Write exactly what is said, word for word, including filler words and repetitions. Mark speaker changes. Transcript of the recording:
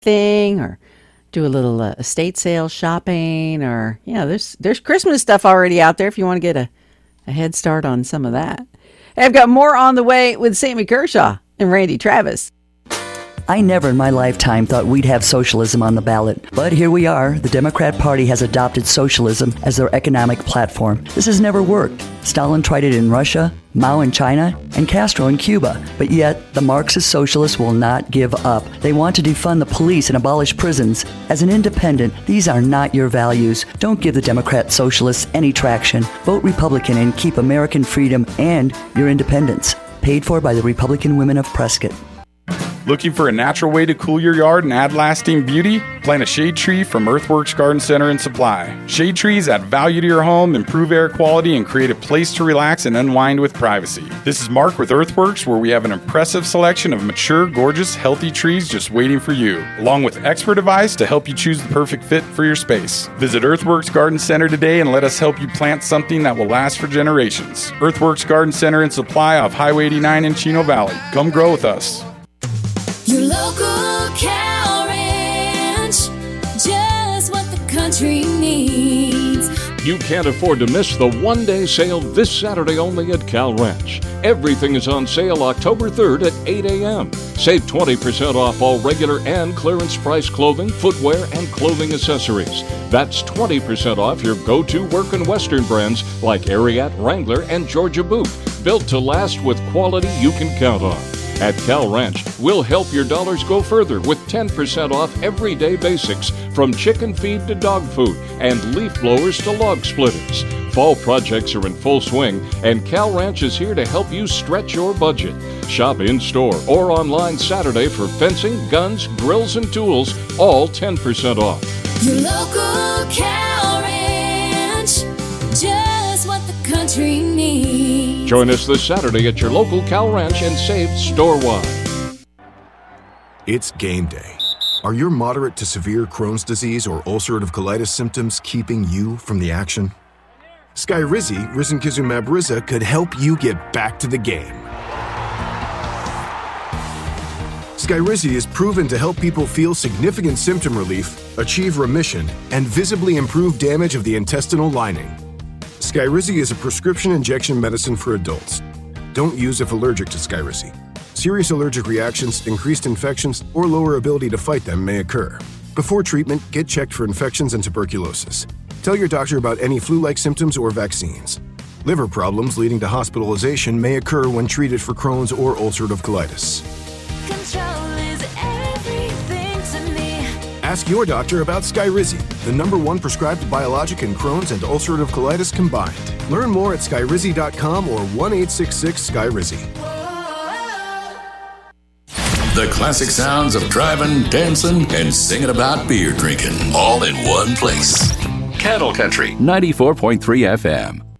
Speaker 1: thing, or do a little uh, estate sale shopping, or, you know, there's there's Christmas stuff already out there if you want to get a, a head start on some of that. Hey, I've got more on the way with Sammy Kershaw and Randy Travis.
Speaker 2: I never in my lifetime thought we'd have socialism on the ballot. But here we are. The Democrat Party has adopted socialism as their economic platform. This has never worked. Stalin tried it in Russia, Mao in China, and Castro in Cuba. But yet, the Marxist socialists will not give up. They want to defund the police and abolish prisons. As an independent, these are not your values. Don't give the Democrat socialists any traction. Vote Republican and keep American freedom and your independence. Paid for by the Republican Women of Prescott.
Speaker 3: Looking for a natural way to cool your yard and add lasting beauty? Plant a shade tree from Earthworks Garden Center and Supply. Shade trees add value to your home, improve air quality, and create a place to relax and unwind with privacy. This is Mark with Earthworks, where we have an impressive selection of mature, gorgeous, healthy trees just waiting for you, along with expert advice to help you choose the perfect fit for your space. Visit Earthworks Garden Center today and let us help you plant something that will last for generations. Earthworks Garden Center and Supply off Highway eighty-nine in Chino Valley. Come grow with us.
Speaker 4: Your local cow ranch, just what the country needs.
Speaker 5: You can't afford to miss the one-day sale this Saturday only at Cal Ranch. Everything is on sale October third at eight a.m. Save twenty percent off all regular and clearance price clothing, footwear, and clothing accessories. That's twenty percent off your go-to work and western brands like Ariat, Wrangler, and Georgia Boot. Built to last with quality you can count on. At Cal Ranch, we'll help your dollars go further with ten percent off everyday basics, from chicken feed to dog food and leaf blowers to log splitters. Fall projects are in full swing, and Cal Ranch is here to help you stretch your budget. Shop in-store or online Saturday for fencing, guns, grills, and tools, all ten percent off.
Speaker 4: Your local Cal Ranch, just what the country needs.
Speaker 5: Join us this Saturday at your local Cal Ranch and save store-wide.
Speaker 6: It's game day. Are your moderate to severe Crohn's disease or ulcerative colitis symptoms keeping you from the action? Skyrizi, risankizumab Riza, could help you get back to the game. Skyrizi is proven to help people feel significant symptom relief, achieve remission, and visibly improve damage of the intestinal lining. Skyrizi is a prescription injection medicine for adults. Don't use if allergic to Skyrizi. Serious allergic reactions, increased infections, or lower ability to fight them may occur. Before treatment, get checked for infections and tuberculosis. Tell your doctor about any flu-like symptoms or vaccines. Liver problems leading to hospitalization may occur when treated for Crohn's or ulcerative colitis.
Speaker 4: Control is everything to me.
Speaker 6: Ask your doctor about Skyrizi, the number one prescribed biologic in Crohn's and ulcerative colitis combined. Learn more at skyrizi dot com or one eight six six Skyrizi.
Speaker 7: The classic sounds of driving, dancing, and singing about beer drinking, all in one place. Cattle Country, ninety-four point three F M.